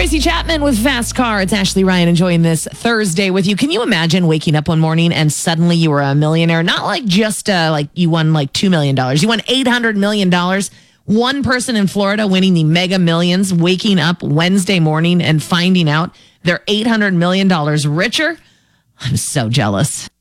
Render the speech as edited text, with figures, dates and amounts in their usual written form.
Tracy Chapman with Fast Car. It's Ashley Ryan enjoying this Thursday with you. Can you imagine waking up one morning and suddenly you were a millionaire? Not like just like you won like $2 million. You won $800 million. One person in Florida winning the Mega Millions, waking up Wednesday morning and finding out they're $800 million richer. I'm so jealous.